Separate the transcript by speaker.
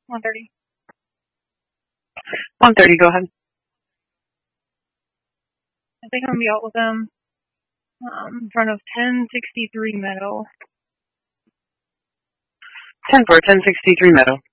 Speaker 1: 1:30.
Speaker 2: 1:30, go ahead.
Speaker 1: I think I'm going to be out with them in front of 1063 Meadow.
Speaker 2: 10-4, 1063 Meadow.